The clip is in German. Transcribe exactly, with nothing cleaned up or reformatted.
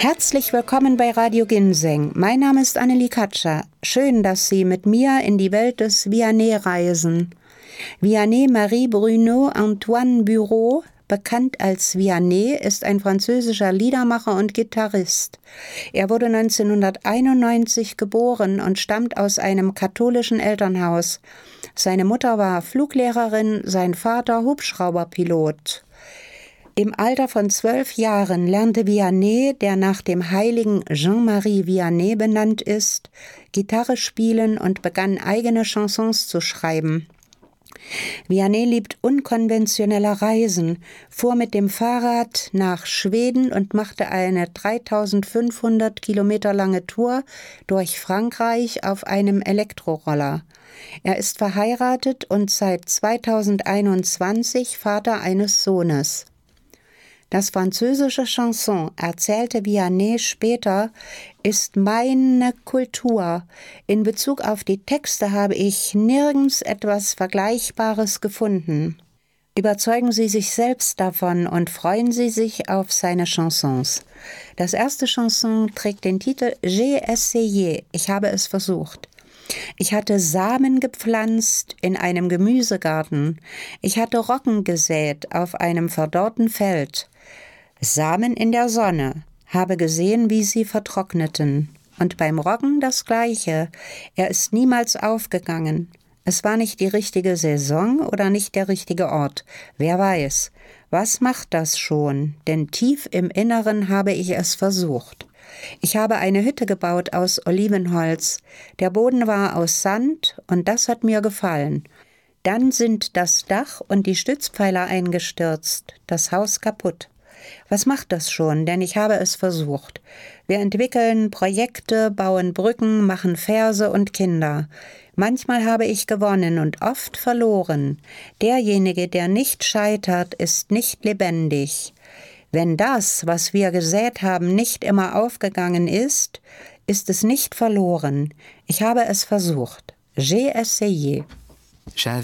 Herzlich willkommen bei Radio Ginseng. Mein Name ist Annelie Katscher. Schön, dass Sie mit mir in die Welt des Vianney reisen. Vianney Marie Bruno Antoine Bureau, bekannt als Vianney, ist ein französischer Liedermacher und Gitarrist. Er wurde neunzehnhunderteinundneunzig geboren und stammt aus einem katholischen Elternhaus. Seine Mutter war Fluglehrerin, sein Vater Hubschrauberpilot. Im Alter von zwölf Jahren lernte Vianney, der nach dem heiligen Jean-Marie Vianney benannt ist, Gitarre spielen und begann eigene Chansons zu schreiben. Vianney liebt unkonventionelle Reisen, fuhr mit dem Fahrrad nach Schweden und machte eine dreitausendfünfhundert Kilometer lange Tour durch Frankreich auf einem Elektroroller. Er ist verheiratet und seit zweitausendeinundzwanzig Vater eines Sohnes. Das französische Chanson, erzählte Vianney später, ist meine Kultur. In Bezug auf die Texte habe ich nirgends etwas Vergleichbares gefunden. Überzeugen Sie sich selbst davon und freuen Sie sich auf seine Chansons. Das erste Chanson trägt den Titel J'ai essayé, ich habe es versucht. Ich hatte Samen gepflanzt in einem Gemüsegarten. Ich hatte Roggen gesät auf einem verdorrten Feld. Samen in der Sonne, habe gesehen, wie sie vertrockneten. Und beim Roggen das Gleiche. Er ist niemals aufgegangen. Es war nicht die richtige Saison oder nicht der richtige Ort. Wer weiß. Was macht das schon? Denn tief im Inneren habe ich es versucht. Ich habe eine Hütte gebaut aus Olivenholz. Der Boden war aus Sand und das hat mir gefallen. Dann sind das Dach und die Stützpfeiler eingestürzt, das Haus kaputt. Was macht das schon? Denn ich habe es versucht. Wir entwickeln Projekte, bauen Brücken, machen Verse und Kinder. Manchmal habe ich gewonnen und oft verloren. Derjenige, der nicht scheitert, ist nicht lebendig. Wenn das, was wir gesät haben, nicht immer aufgegangen ist, ist es nicht verloren. Ich habe es versucht. J'ai essayé. J'avais